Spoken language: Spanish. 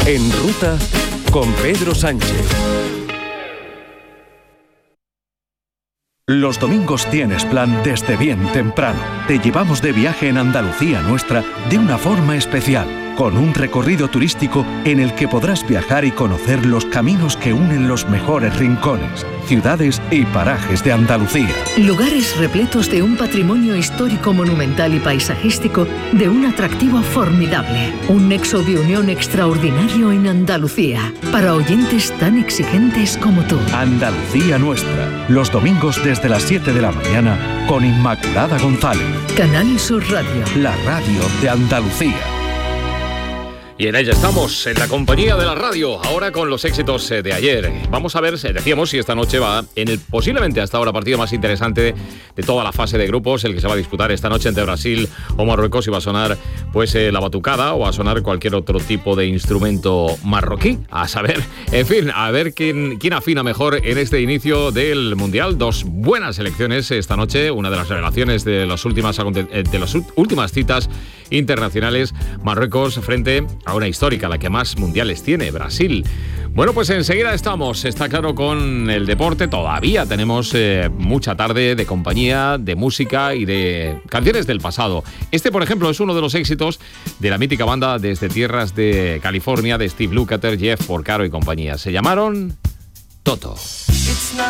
En Ruta con Pedro Sánchez. Los domingos tienes plan desde bien temprano. Te llevamos de viaje en Andalucía nuestra de una forma especial, con un recorrido turístico en el que podrás viajar y conocer los caminos que unen los mejores rincones, ciudades y parajes de Andalucía. Lugares repletos de un patrimonio histórico, monumental y paisajístico de un atractivo formidable. Un nexo de unión extraordinario en Andalucía, para oyentes tan exigentes como tú. Andalucía nuestra, los domingos desde las 7 de la mañana con Inmaculada González. Canal Sur Radio. La radio de Andalucía. Y en ella estamos, en la compañía de la radio, ahora con los éxitos de ayer. Vamos a ver, decíamos, si esta noche va en el posiblemente hasta ahora partido más interesante de toda la fase de grupos, el que se va a disputar esta noche entre Brasil o Marruecos, y va a sonar pues la batucada o va a sonar cualquier otro tipo de instrumento marroquí. A saber, en fin, a ver quién afina mejor en este inicio del Mundial. Dos buenas selecciones esta noche, una de las revelaciones de las últimas citas internacionales, Marruecos frente a una histórica, la que más mundiales tiene, Brasil. Bueno, pues enseguida estamos, está claro, con el deporte. Todavía tenemos mucha tarde de compañía, de música y de canciones del pasado. Este, por ejemplo, es uno de los éxitos de la mítica banda desde tierras de California, de Steve Lukather, Jeff Porcaro y compañía. Se llamaron Toto.